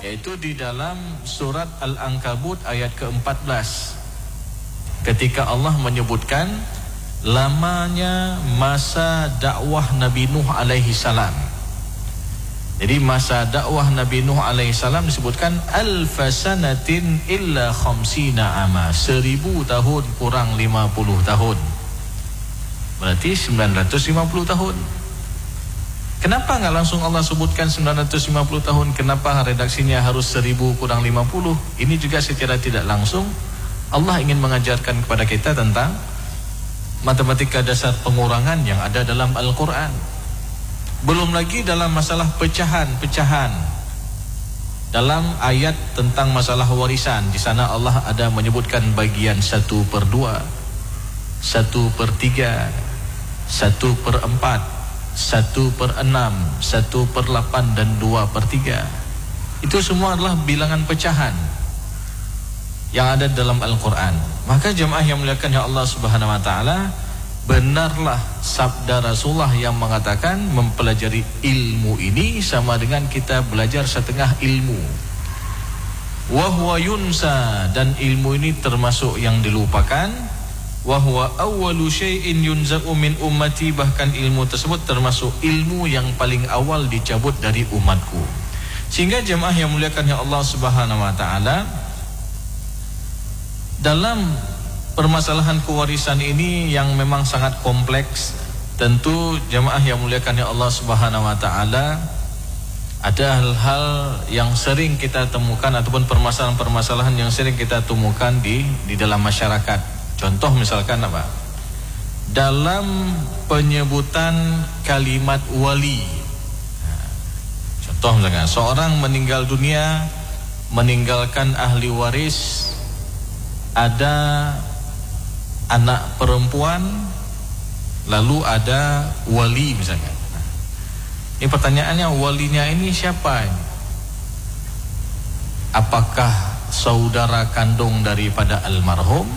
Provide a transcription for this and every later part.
yaitu di dalam surat Al-Ankabut ayat ke-14, ketika Allah menyebutkan lamanya masa dakwah Nabi Nuh alaihi salam. Jadi masa dakwah Nabi Nuh alaihi salam disebutkan alfasanatin illa khamsina ama, 1000 tahun kurang 50 tahun. Berarti 950 tahun. Kenapa enggak langsung Allah sebutkan 950 tahun? Kenapa redaksinya harus 1000 kurang 50? Ini juga secara tidak langsung Allah ingin mengajarkan kepada kita tentang matematika dasar pengurangan yang ada dalam Al-Quran. Belum lagi dalam masalah pecahan-pecahan. Dalam ayat tentang masalah warisan, di sana Allah ada menyebutkan bagian 1/2, 1/3, 1/4, 1/6, 1/8 dan 2/3. Itu semua adalah bilangan pecahan yang ada dalam Al-Quran. Maka jemaah yang muliakan ya Allah Subhanahu wa ta'ala, benarlah sabda Rasulullah yang mengatakan mempelajari ilmu ini sama dengan kita belajar setengah ilmu. Wa huwa yunsa, dan ilmu ini termasuk yang dilupakan. Wa huwa awwalu syai'in yunza'u min ummati, bahkan ilmu tersebut termasuk ilmu yang paling awal dicabut dari umatku. Sehingga jemaah yang muliakan ya Allah Subhanahu wa ta'ala, dalam permasalahan kewarisan ini yang memang sangat kompleks, tentu jemaah yang muliakan ya Allah Subhanahu wa ta'ala, ada hal-hal yang sering kita temukan ataupun permasalahan-permasalahan yang sering kita temukan di dalam masyarakat. Contoh misalkan apa? Dalam penyebutan kalimat wali. Contoh misalkan seorang meninggal dunia, meninggalkan ahli waris, ada anak perempuan, lalu ada wali misalnya. Ini pertanyaannya, walinya ini siapa ini? Apakah saudara kandung daripada almarhum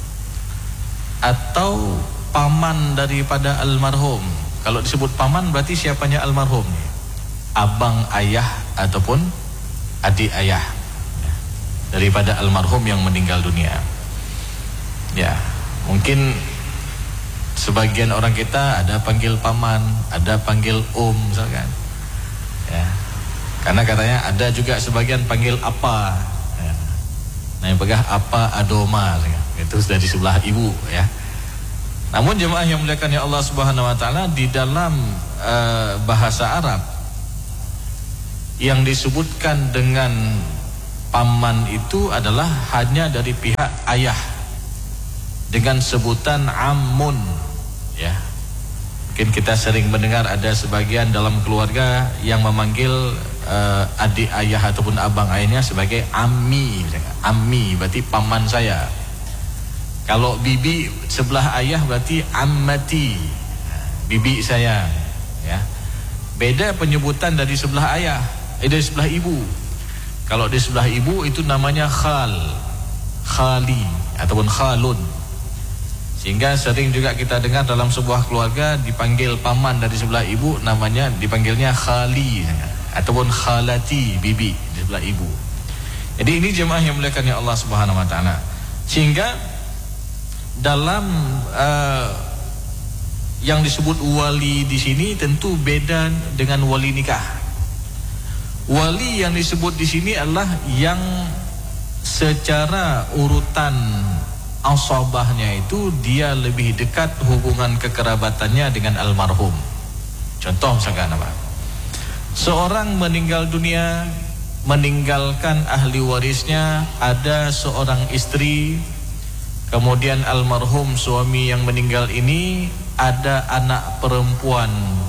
atau paman daripada almarhum? Kalau disebut paman berarti siapanya almarhum nih? Abang ayah ataupun adik ayah daripada almarhum yang meninggal dunia. Ya, mungkin sebagian orang kita ada panggil paman, ada panggil misalkan. Ya. Karena katanya ada juga sebagian panggil apa. Ya. Nah, yang pegang apa adoma, itu sudah di sebelah ibu ya. Namun jemaah yang muliakan ya Allah Subhanahu wa taala, di dalam bahasa Arab yang disebutkan dengan paman itu adalah hanya dari pihak ayah dengan sebutan ammun ya. Mungkin kita sering mendengar ada sebagian dalam keluarga yang memanggil adik ayah ataupun abang ayahnya sebagai ammi. Ammi berarti paman saya. Kalau bibi sebelah ayah berarti ammati, bibi saya ya. Beda penyebutan dari sebelah ayah, dari sebelah ibu. Kalau di sebelah ibu itu namanya khal, khali ataupun khalun. Sehingga sering juga kita dengar dalam sebuah keluarga dipanggil paman dari sebelah ibu, namanya dipanggilnya khali ataupun khalati, bibi di sebelah ibu. Jadi ini jemaah yang muliakan ya Allah Subhanahu wa taala. Sehingga dalam yang disebut wali di sini tentu beda dengan wali nikah. Wali yang disebut di sini adalah yang secara urutan asabahnya itu dia lebih dekat hubungan kekerabatannya dengan almarhum. Contoh misalkan apa? Seorang meninggal dunia, meninggalkan ahli warisnya, ada seorang istri, kemudian almarhum suami yang meninggal ini ada anak perempuan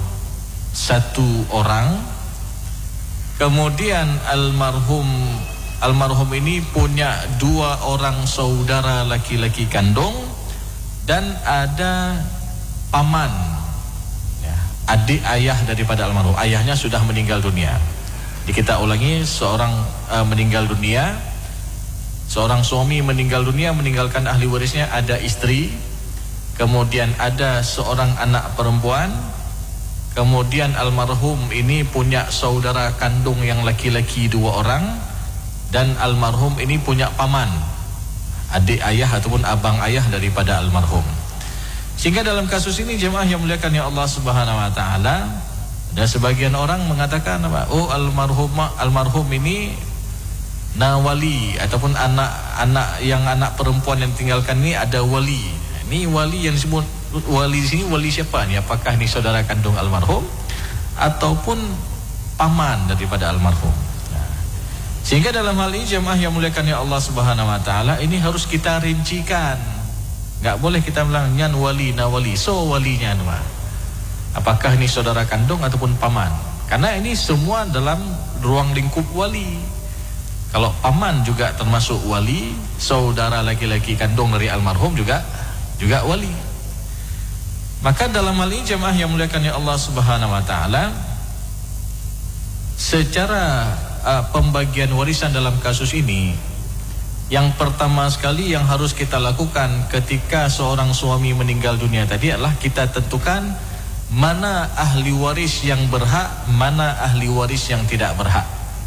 1 orang, kemudian almarhum ini punya 2 orang saudara laki-laki kandung, dan ada paman ya, adik ayah daripada almarhum. Ayahnya sudah meninggal dunia. Jadi kita ulangi, seorang meninggal dunia, seorang suami meninggal dunia, meninggalkan ahli warisnya, ada istri, kemudian ada seorang anak perempuan, kemudian almarhum ini punya saudara kandung yang laki-laki 2 orang, dan almarhum ini punya paman, adik ayah ataupun abang ayah daripada almarhum. Sehingga dalam kasus ini jemaah yang muliakan ya Allah Subhanahu wa taala, ada sebagian orang mengatakan apa? Oh, almarhum ini nawali ataupun anak perempuan yang tinggalkan ini ada wali. Ini wali yang disebut wali di sini, wali siapa nih? Apakah ini saudara kandung almarhum ataupun paman daripada almarhum? Sehingga dalam hal ini jemaah yang muliakan ya Allah Subhanahu wa taala, ini harus kita rincikan. Enggak boleh kita bilang nyan wali nawali, so walinya nama. Apakah ini saudara kandung ataupun paman? Karena ini semua dalam ruang lingkup wali. Kalau paman juga termasuk wali, saudara laki-laki kandung dari almarhum juga wali. Maka dalam hal ini jemaah yang muliakan ya Allah Subhanahu wa taala, secara pembagian warisan dalam kasus ini, yang pertama sekali yang harus kita lakukan ketika seorang suami meninggal dunia tadi adalah kita tentukan mana ahli waris yang berhak, mana ahli waris yang tidak berhak.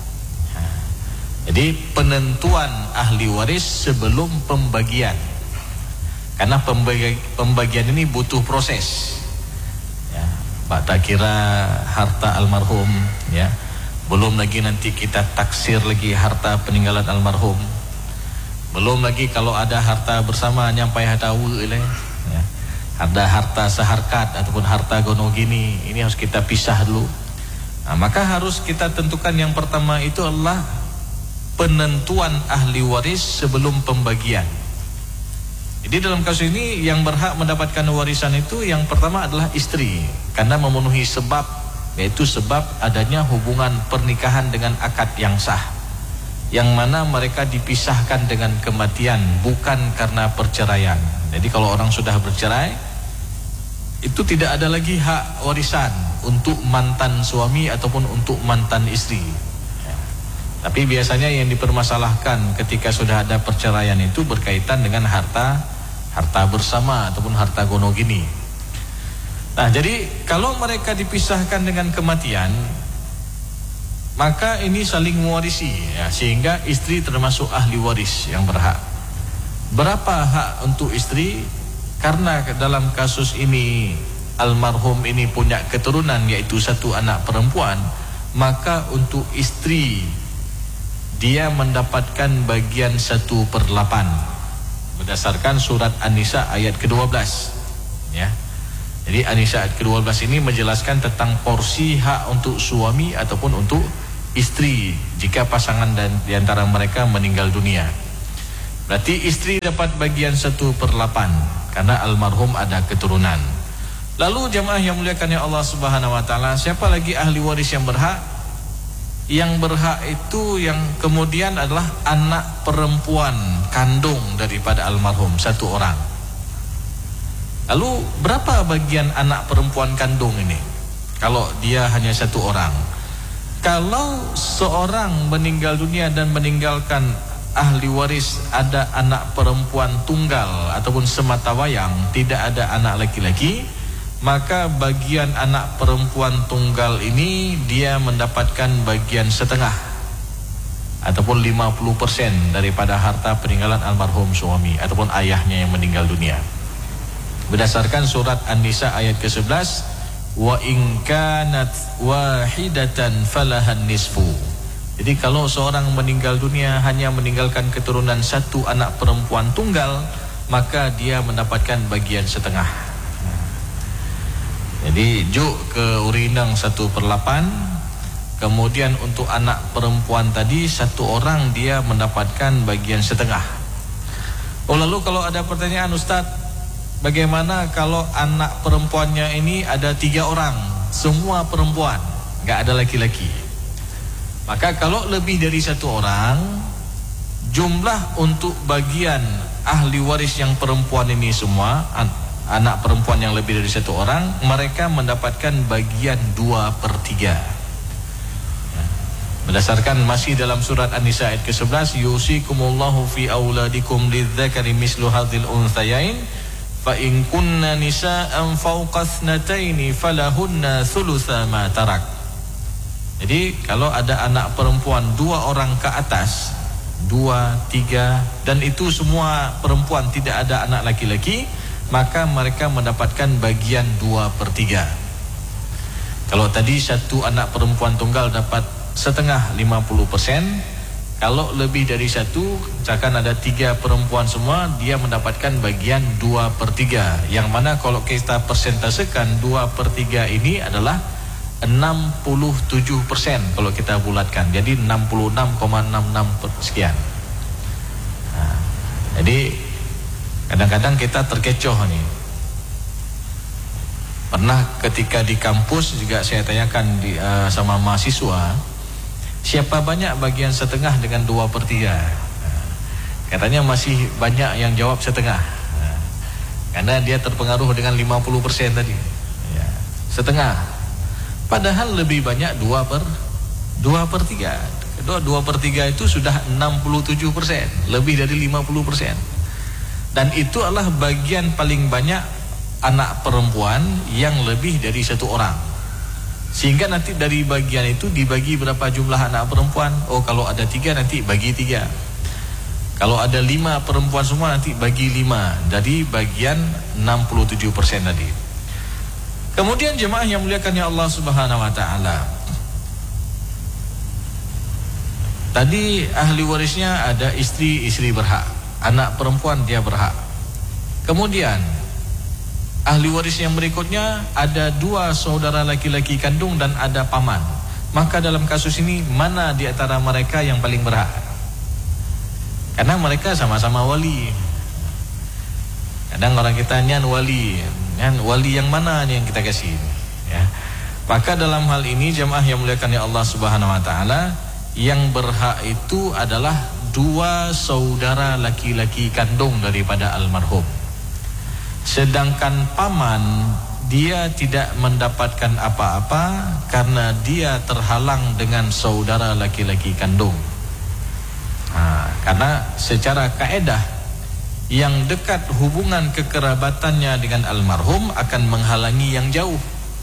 Jadi penentuan ahli waris sebelum pembagian, karena pembagian ini butuh proses. Ya, tak kira harta almarhum, ya, belum lagi nanti kita taksir lagi harta peninggalan almarhum, belum lagi kalau ada harta bersama nyampai hatawu, ya, ada harta seharkat ataupun harta gono gini, ini harus kita pisah dulu. Nah, maka harus kita tentukan yang pertama itu adalah penentuan ahli waris sebelum pembagian. Jadi dalam kasus ini yang berhak mendapatkan warisan itu yang pertama adalah istri, karena memenuhi sebab, yaitu sebab adanya hubungan pernikahan dengan akad yang sah, yang mana mereka dipisahkan dengan kematian, bukan karena perceraian. Jadi kalau orang sudah bercerai, itu tidak ada lagi hak warisan untuk mantan suami ataupun untuk mantan istri. Tapi biasanya yang dipermasalahkan ketika sudah ada perceraian itu berkaitan dengan harta bersama ataupun harta gono gini. Nah, jadi kalau mereka dipisahkan dengan kematian, maka ini saling mewarisi, ya, sehingga istri termasuk ahli waris yang berhak. Berapa hak untuk istri? Karena dalam kasus ini almarhum ini punya keturunan, yaitu satu anak perempuan, maka untuk istri dia mendapatkan bagian 1/8 berdasarkan surat An-Nisa ayat ke-12, ya. Jadi An-Nisa ayat ke-12 ini menjelaskan tentang porsi hak untuk suami ataupun untuk istri jika pasangan dan diantara mereka meninggal dunia. Berarti istri dapat bagian 1/8 karena almarhum ada keturunan. Lalu jamaah yang muliakan ya Allah Subhanahu wa taala, siapa lagi ahli waris yang berhak? Yang berhak itu yang kemudian adalah anak perempuan kandung daripada almarhum, satu orang. Lalu berapa bagian anak perempuan kandung ini? Kalau dia hanya satu orang. Kalau seorang meninggal dunia dan meninggalkan ahli waris ada anak perempuan tunggal ataupun sematawayang, tidak ada anak laki-laki, maka bagian anak perempuan tunggal ini dia mendapatkan bagian setengah ataupun 50% daripada harta peninggalan almarhum suami ataupun ayahnya yang meninggal dunia. Berdasarkan surat An-Nisa ayat ke-11, wa in kanat wahidatan falahan nisfu. Jadi kalau seorang meninggal dunia hanya meninggalkan keturunan satu anak perempuan tunggal, maka dia mendapatkan bagian setengah. Jadi juk ke urinang 1/8, kemudian untuk anak perempuan tadi satu orang dia mendapatkan bagian setengah. Oh, lalu kalau ada pertanyaan, Ustaz, bagaimana kalau anak perempuannya ini ada 3 orang, semua perempuan, nggak ada laki-laki? Maka kalau lebih dari 1 orang, jumlah untuk bagian ahli waris yang perempuan ini semua, anak perempuan yang lebih dari 1 orang, mereka mendapatkan bagian 2/3. Berdasarkan masih dalam surat An-Nisa ayat ke-11, yusikumullahu fi auladikum lidzakari mislu hadzal unthayain fa in kunna nisaan fawqa thnataini falahunna thulutsa ma tarak. Jadi kalau ada anak perempuan 2 orang ke atas, 2, 3, dan itu semua perempuan, tidak ada anak laki-laki, maka mereka mendapatkan bagian 2/3. Kalau tadi satu anak perempuan tunggal dapat setengah 50%, kalau lebih dari satu, misalkan ada 3 perempuan semua, dia mendapatkan bagian 2/3. Yang mana kalau kita persentasekan 2/3 ini adalah 67% kalau kita bulatkan. Jadi 66,66 sekian. Nah, jadi kadang-kadang kita terkecoh nih. Pernah ketika di kampus juga saya tanyakan sama mahasiswa, siapa banyak bagian setengah dengan 2/3? Katanya masih banyak yang jawab setengah. Karena dia terpengaruh dengan 50% tadi. Ya, setengah. Padahal lebih banyak 2/3. 2/3 itu sudah 67%, lebih dari 50%. Dan itu adalah bagian paling banyak anak perempuan yang lebih dari satu orang. Sehingga nanti dari bagian itu dibagi berapa jumlah anak perempuan. Oh, kalau ada 3 nanti bagi 3. Kalau ada 5 perempuan semua nanti bagi 5. Dari bagian 67% tadi. Kemudian jemaah yang muliakannya Allah Subhanahu wa taala. Tadi ahli warisnya ada istri berhak, anak perempuan dia berhak. Kemudian ahli waris yang berikutnya ada 2 saudara laki-laki kandung dan ada paman. Maka dalam kasus ini mana di antara mereka yang paling berhak? Karena mereka sama-sama wali. Kadang orang kita nyan wali, wali yang mana nih yang kita kasih? Ya. Maka dalam hal ini jemaah yang muliakan Allah Subhanahu wa taala, yang berhak itu adalah 2 saudara laki-laki kandung daripada almarhum. Sedangkan paman dia tidak mendapatkan apa-apa karena dia terhalang dengan saudara laki-laki kandung. Karena secara kaedah yang dekat hubungan kekerabatannya dengan almarhum akan menghalangi yang jauh.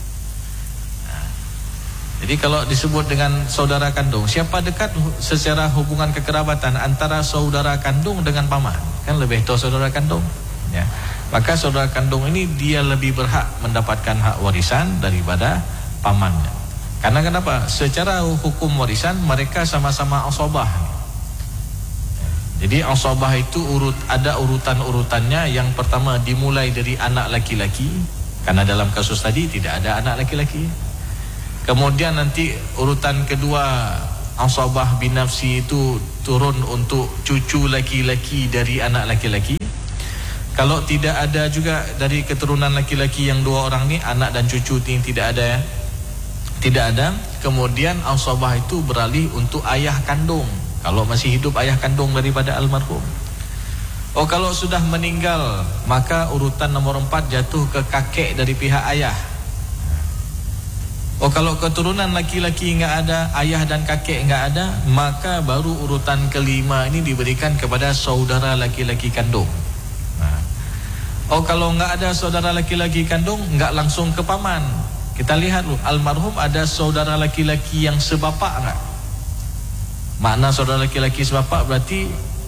Jadi kalau disebut dengan saudara kandung, siapa dekat secara hubungan kekerabatan antara saudara kandung dengan paman? Kan lebih tahu saudara kandung, ya. Maka saudara kandung ini dia lebih berhak mendapatkan hak warisan daripada pamannya. Karena kenapa? Secara hukum warisan mereka sama-sama asabah. Jadi asabah itu ada urutan-urutannya. Yang pertama dimulai dari anak laki-laki, karena dalam kasus tadi tidak ada anak laki-laki. Kemudian nanti urutan kedua asabah binafsi itu turun untuk cucu laki-laki dari anak laki-laki. Kalau tidak ada juga dari keturunan laki-laki yang 2 orang ni, anak dan cucu ini tidak ada, ya. Tidak ada. Kemudian asabah itu beralih untuk ayah kandung. Kalau masih hidup ayah kandung daripada almarhum. Oh, kalau sudah meninggal, maka urutan nomor 4 jatuh ke kakek dari pihak ayah. Oh, kalau keturunan laki-laki enggak ada, ayah dan kakek enggak ada, maka baru urutan kelima ini diberikan kepada saudara laki-laki kandung. Oh, kalau enggak ada saudara laki-laki kandung, enggak langsung ke paman. Kita lihat loh, almarhum ada saudara laki-laki yang sebapak enggak? Makna saudara laki-laki sebapak berarti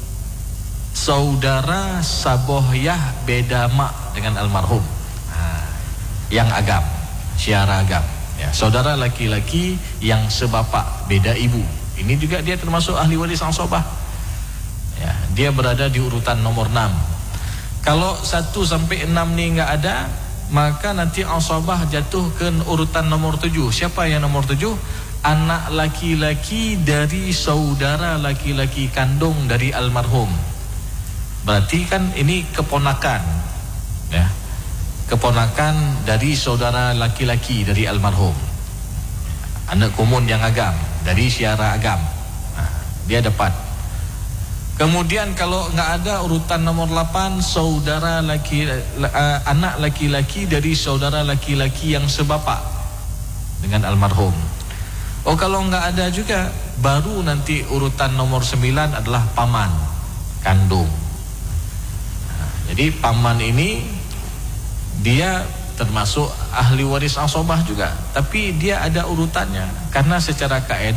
saudara sabohyah beda mak dengan almarhum. Yang agam, syiara agam. Ya, saudara laki-laki yang sebapak beda ibu. Ini juga dia termasuk ahli waris asabah. Ya, dia berada di urutan nomor 6. Kalau 1 sampai 6 ni enggak ada, maka nanti asabah jatuh ke urutan nomor 7. Siapa yang nomor 7? Anak laki-laki dari saudara laki-laki kandung dari almarhum. Berarti kan ini keponakan, ya. Keponakan dari saudara laki-laki dari almarhum. Anak kumun yang agam, dari syiara agam. Dia dapat. Kemudian kalau enggak ada urutan nomor 8, saudara anak laki-laki dari saudara laki-laki yang sebapak dengan almarhum. Oh, kalau enggak ada juga, baru nanti urutan nomor 9 adalah paman kandung. Jadi paman ini dia termasuk ahli waris asabah juga, tapi dia ada urutannya. Karena secara kaedah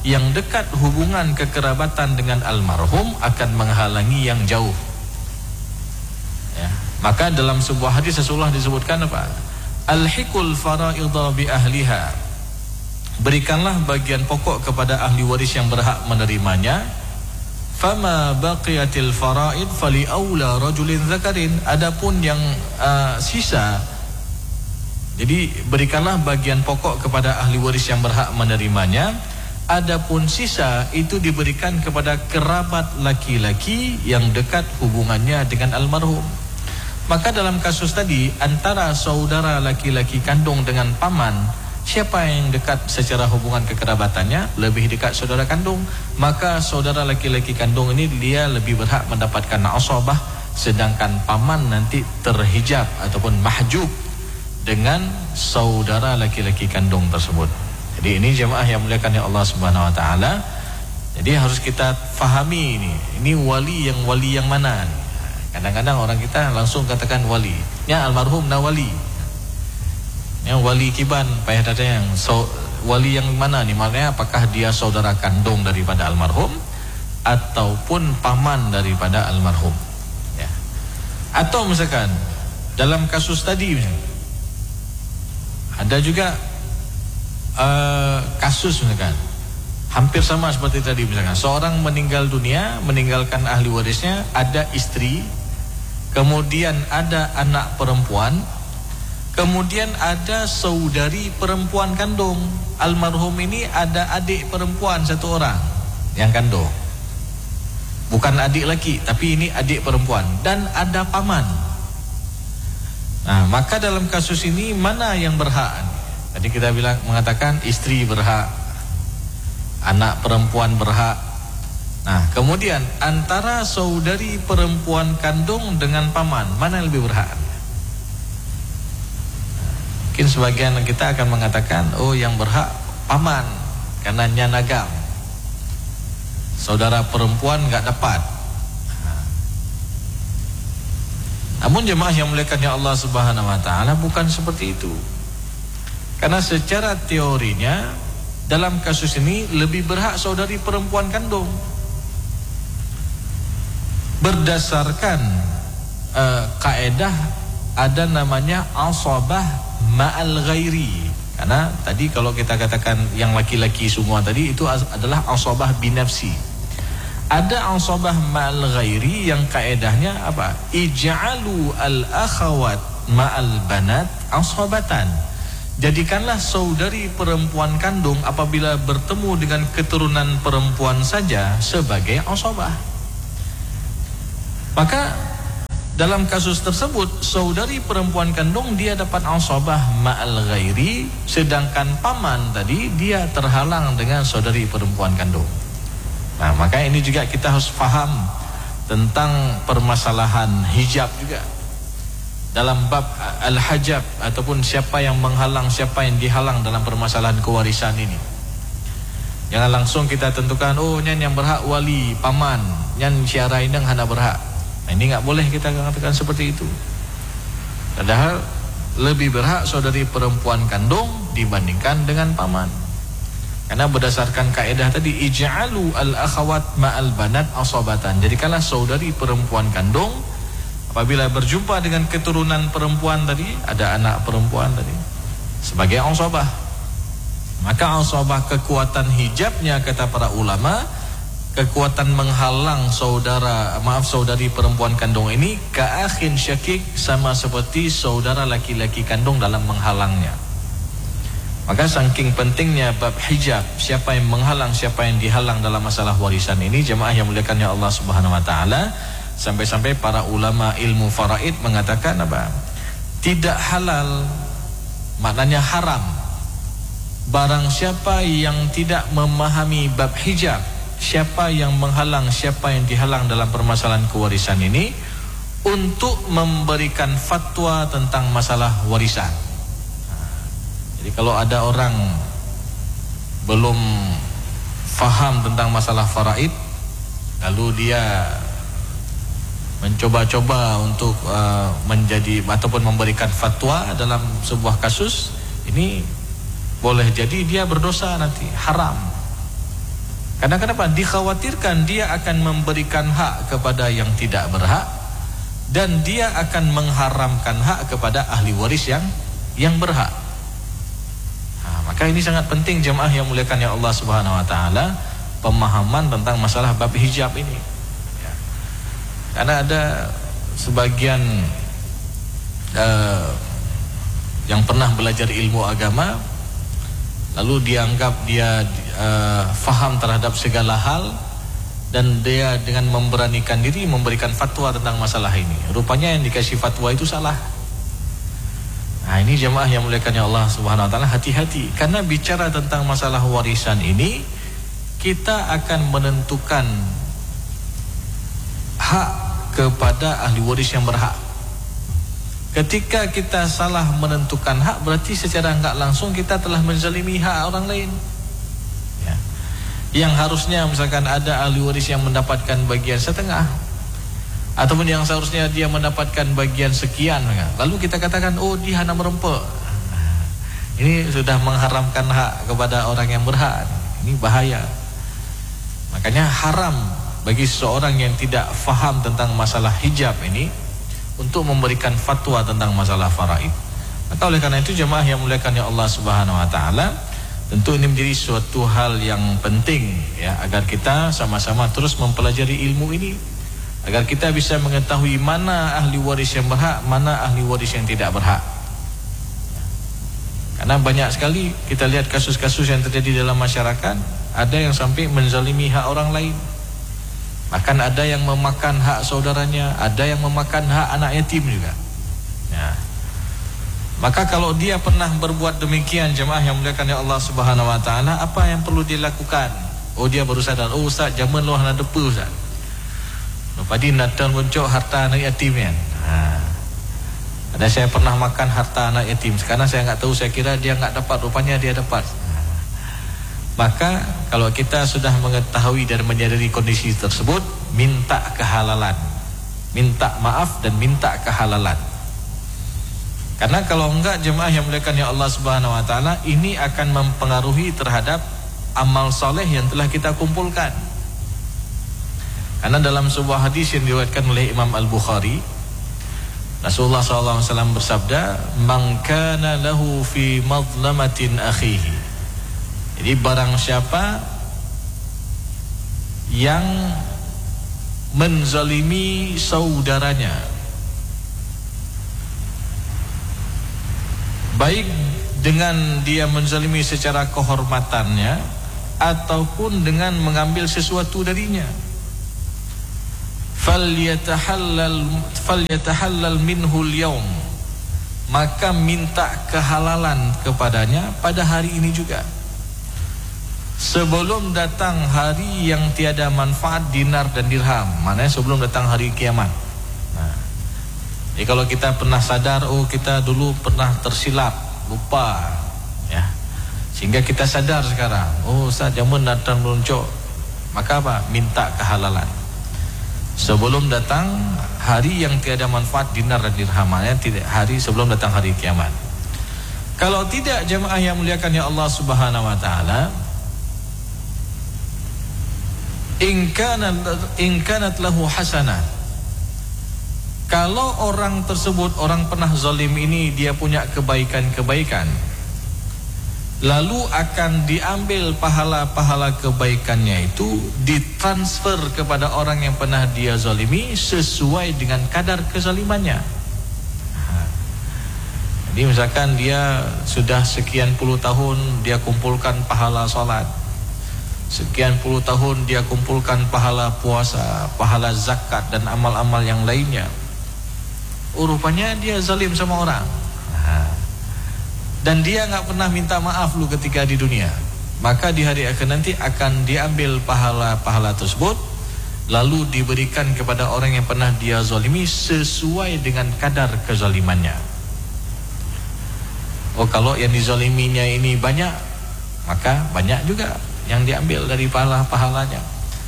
yang dekat hubungan kekerabatan dengan almarhum akan menghalangi yang jauh. Ya. Maka dalam sebuah hadis Rasulullah disebutkan apa? Alhiqul faraidha bi ahliha. Berikanlah bagian pokok kepada ahli waris yang berhak menerimanya. Fama baqiyatil faraid fali aula rajulin zakarin. Adapun yang sisa, jadi berikanlah bagian pokok kepada ahli waris yang berhak menerimanya. Adapun sisa itu diberikan kepada kerabat laki-laki yang dekat hubungannya dengan almarhum. Maka dalam kasus tadi, antara saudara laki-laki kandung dengan paman, siapa yang dekat secara hubungan kekerabatannya? Lebih dekat saudara kandung. Maka saudara laki-laki kandung ini dia lebih berhak mendapatkan asabah, sedangkan paman nanti terhijab ataupun mahjub dengan saudara laki-laki kandung tersebut. Jadi ini jemaah yang muliakan ya Allah Subhanahu wa taala. Jadi harus kita fahami ini wali yang mana? Kadang-kadang orang kita langsung katakan wali. Ya almarhum na wali. Yang wali kiban payah dada yang wali yang mana nih? Maknanya apakah dia saudara kandung daripada almarhum ataupun paman daripada almarhum? Ya. Atau misalkan dalam kasus tadi misalkan, ada juga kasus misalkan hampir sama seperti tadi, misalkan seorang meninggal dunia, meninggalkan ahli warisnya, ada istri, kemudian ada anak perempuan, kemudian ada saudari perempuan kandung. Almarhum ini ada adik perempuan satu orang yang kandung, bukan adik laki, tapi ini adik perempuan, dan ada paman. Nah, maka dalam kasus ini mana yang berhak? Tadi kita mengatakan istri berhak, anak perempuan berhak. Nah, kemudian antara saudari perempuan kandung dengan paman, mana yang lebih berhak? Mungkin sebagian kita akan mengatakan, oh yang berhak paman, karena nyanagam. Saudara perempuan nggak dapat. Namun jemaah yang muliakan ya Allah Subhanahu wa taala, bukan seperti itu. Karena secara teorinya dalam kasus ini lebih berhak saudari perempuan kandung. Berdasarkan kaedah ada namanya asabah ma'al ghairi. Karena tadi kalau kita katakan yang laki-laki semua tadi itu adalah asabah binafsi. Ada asabah ma'al ghairi yang kaedahnya apa? Ij'alu al-akhawat ma'al banat asabatan. Jadikanlah saudari perempuan kandung apabila bertemu dengan keturunan perempuan saja sebagai asabah. Maka dalam kasus tersebut saudari perempuan kandung dia dapat asabah ma'al ghairi, sedangkan paman tadi dia terhalang dengan saudari perempuan kandung. Nah, maka ini juga kita harus paham tentang permasalahan hijab juga. Dalam bab al-hajab ataupun siapa yang menghalang, siapa yang dihalang dalam permasalahan kewarisan ini. Jangan langsung kita tentukan, oh nyan yang berhak wali, paman, nyan syara indang hana berhak. Nah, ini enggak boleh kita katakan seperti itu. Padahal lebih berhak saudari perempuan kandung dibandingkan dengan paman. Karena berdasarkan kaedah tadi, ij'alu al-akhawat ma'al banat asabatan. Jadikanlah saudari perempuan kandung apabila berjumpa dengan keturunan perempuan tadi, ada anak perempuan tadi, sebagai asabah. Maka asabah kekuatan hijabnya kata para ulama, kekuatan menghalang saudari perempuan kandung ini ka'akhin syakik, sama seperti saudara laki-laki kandung dalam menghalangnya. Maka saking pentingnya bab hijab, siapa yang menghalang, siapa yang dihalang dalam masalah warisan ini, jemaah yang muliakan ya Allah Subhanahu wa taala, sampai-sampai para ulama ilmu faraid mengatakan apa? Tidak halal, maknanya haram. Barang siapa yang tidak memahami bab hijab, siapa yang menghalang, siapa yang dihalang dalam permasalahan kewarisan ini, untuk memberikan fatwa tentang masalah warisan. Jadi kalau ada orang belum faham tentang masalah faraid, lalu dia mencoba-coba untuk menjadi ataupun memberikan fatwa dalam sebuah kasus, ini boleh jadi dia berdosa nanti, haram. Karena kenapa? Dikhawatirkan dia akan memberikan hak kepada yang tidak berhak, dan dia akan mengharamkan hak kepada ahli waris yang berhak. Maka ini sangat penting jemaah yang muliakan ya Allah Subhanahu wa taala, pemahaman tentang masalah bab hijab ini. Ya. Karena ada sebagian yang pernah belajar ilmu agama, lalu dianggap dia faham terhadap segala hal, dan dia dengan memberanikan diri memberikan fatwa tentang masalah ini. Rupanya yang dikasih fatwa itu salah. Nah, ini jemaah yang muliakan ya Allah Subhanahu wa taala, hati-hati, karena bicara tentang masalah warisan ini kita akan menentukan hak kepada ahli waris yang berhak. Ketika kita salah menentukan hak, berarti secara enggak langsung kita telah menzalimi hak orang lain. Ya. Yang harusnya misalkan ada ahli waris yang mendapatkan bagian setengah, ataupun yang seharusnya dia mendapatkan bagian sekian, lalu kita katakan, oh dia hanya merempek. Ini sudah mengharamkan hak kepada orang yang berhak. Ini bahaya. Makanya haram bagi seseorang yang tidak faham tentang masalah hijab ini untuk memberikan fatwa tentang masalah faraid. Maka oleh karena itu jemaah yang muliakan ya Allah Subhanahu wa taala, tentu ini menjadi suatu hal yang penting ya, agar kita sama-sama terus mempelajari ilmu ini, agar kita bisa mengetahui mana ahli waris yang berhak, mana ahli waris yang tidak berhak. Karena banyak sekali kita lihat kasus-kasus yang terjadi dalam masyarakat, ada yang sampai menzalimi hak orang lain. Bahkan ada yang memakan hak saudaranya, ada yang memakan hak anak yatim juga. Ya. Maka kalau dia pernah berbuat demikian, jemaah yang muliakan ya Allah Subhanahu wa taala, apa yang perlu dilakukan? Oh, dia baru sadar, oh Ustaz, zaman lu hana depu Ustaz. Padi natan muncul harta anak yatim kan. Ada saya pernah makan harta anak yatim. Sekarang saya enggak tahu, saya kira dia enggak dapat, rupanya dia dapat. Maka kalau kita sudah mengetahui dan menyadari kondisi tersebut, minta kehalalan, minta maaf dan minta kehalalan. Karena kalau enggak jemaah yang muliakan ya Allah Subhanahu wa taala, ini akan mempengaruhi terhadap amal soleh yang telah kita kumpulkan. Karena dalam sebuah hadis yang diriwayatkan oleh Imam Al-Bukhari, Rasulullah SAW bersabda, "Man kana lahu fi madlamatin akhihi." Jadi barang siapa yang menzalimi saudaranya, baik dengan dia menzalimi secara kehormatannya ataupun dengan mengambil sesuatu darinya, falyatahallal minhu al-yawm, maka minta kehalalan kepadanya pada hari ini juga, sebelum datang hari yang tiada manfaat dinar dan dirham. Maknanya sebelum datang hari kiamat. Nah, jadi kalau kita pernah sadar, oh kita dulu pernah tersilap, lupa ya, sehingga kita sadar sekarang, oh Ustaz zaman datang meluncur, maka apa? Minta kehalalan sebelum datang hari yang tiada manfaat dinar dan dirham. Maknanya hari sebelum datang hari kiamat. Kalau tidak jemaah yang muliakan ya Allah Subhanahu wa taala, in kanat lahu hasanah, kalau orang tersebut, orang pernah zalim ini, dia punya kebaikan-kebaikan, lalu akan diambil pahala-pahala kebaikannya itu ditransfer kepada orang yang pernah dia zalimi sesuai dengan kadar kezalimannya. Jadi misalkan dia sudah sekian puluh tahun dia kumpulkan pahala salat, sekian puluh tahun dia kumpulkan pahala puasa, pahala zakat dan amal-amal yang lainnya. Rupanya dia zalim sama orang. Dan dia enggak pernah minta maaf lu ketika di dunia. Maka di hari akhir nanti akan diambil pahala-pahala tersebut lalu diberikan kepada orang yang pernah dia zalimi sesuai dengan kadar kezalimannya. Oh, kalau yang dizaliminya ini banyak, maka banyak juga yang diambil dari pahala-pahalanya.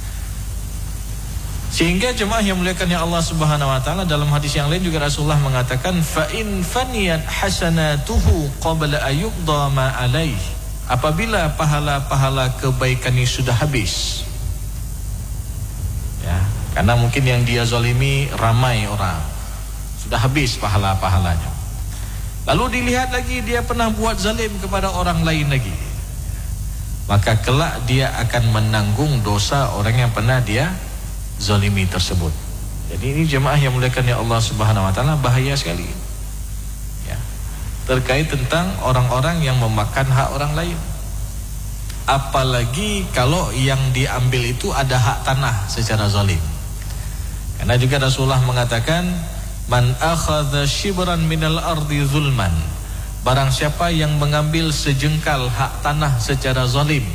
Sehingga jemaah yang muliakan ya Allah Subhanahu wa taala, dalam hadis yang lain juga Rasulullah mengatakan, fa in faniyat hasanatuhu qabla ayyuqda ma alaih apabila pahala-pahala kebaikan ini sudah habis, ya, karena mungkin yang dia zalimi ramai orang, sudah habis pahala-pahalanya, lalu dilihat lagi dia pernah buat zalim kepada orang lain lagi, maka kelak dia akan menanggung dosa orang yang pernah dia zalimi tersebut. Jadi ini jemaah yang muliakan ya Allah Subhanahu wa taala, bahaya sekali ya, terkait tentang orang-orang yang memakan hak orang lain. Apalagi kalau yang diambil itu ada hak tanah secara zalim. Karena juga Rasulullah mengatakan, man akhadha shibran minal ardi zulman, barang siapa yang mengambil sejengkal hak tanah secara zalim,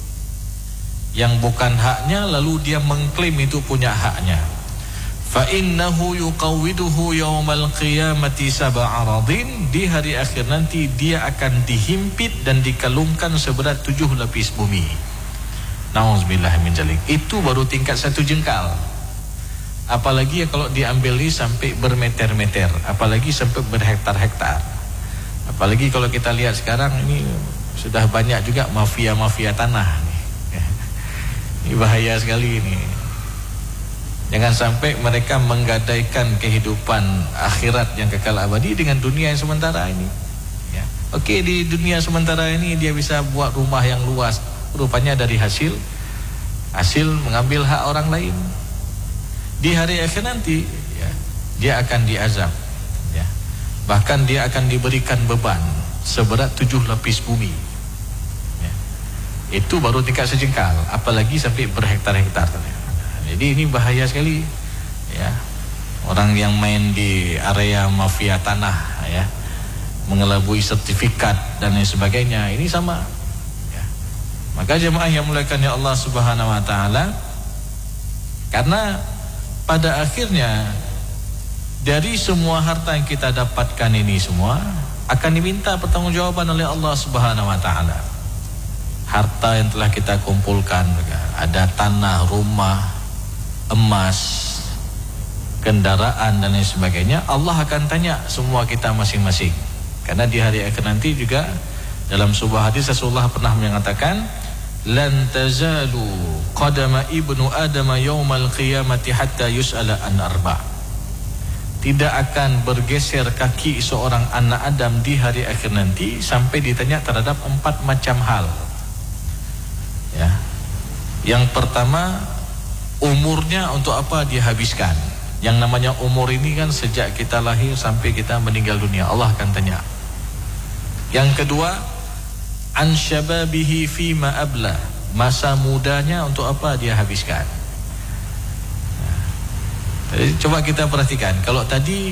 yang bukan haknya, lalu dia mengklaim itu punya haknya, fa innahu yuqawwiduhu yaumal qiyamati sab'a aradin, di hari akhir nanti dia akan dihimpit dan dikalungkan seberat 7 lapis bumi. Nauzubillah min dzalik. Itu baru tingkat 1 jengkal. Apalagi ya kalau diambil ini sampai bermeter-meter, apalagi sampai berhektar-hektar. Apalagi kalau kita lihat sekarang ini sudah banyak juga mafia-mafia tanah nih. Ini bahaya sekali ini. Jangan sampai mereka menggadaikan kehidupan akhirat yang kekal abadi dengan dunia yang sementara ini. Ya. Oke, di dunia sementara ini dia bisa buat rumah yang luas, rupanya dari hasil mengambil hak orang lain. Di hari akhir nanti ya, dia akan diazab ya. Bahkan dia akan diberikan beban seberat 7 lapis bumi ya. Itu baru tingkat sejengkal, apalagi sampai berhektar-hektar. Jadi ini bahaya sekali ya. Orang yang main di area mafia tanah ya, mengelabui sertifikat dan lain sebagainya, ini sama ya. Maka jemaah yang muliakan ya Allah Subhanahu wa taala, karena pada akhirnya dari semua harta yang kita dapatkan ini semua akan diminta pertanggungjawaban oleh Allah Subhanahu wa taala. Harta yang telah kita kumpulkan, ada tanah, rumah, emas, kendaraan dan lain sebagainya, Allah akan tanya semua kita masing-masing. Karena di hari akhir nanti juga dalam sebuah hadis Rasulullah pernah mengatakan, lan tazalu qadama ibnu adam yaumal qiyamati hatta yus'ala an arba'. Tidak akan bergeser kaki seorang anak Adam di hari akhir nanti sampai ditanya terhadap 4 macam hal. Ya. Yang pertama, umurnya untuk apa dia habiskan. Yang namanya umur ini kan sejak kita lahir sampai kita meninggal dunia, Allah akan tanya. Yang kedua, an syababihi fima abla, masa mudanya untuk apa dia habiskan. Jadi coba kita perhatikan, kalau tadi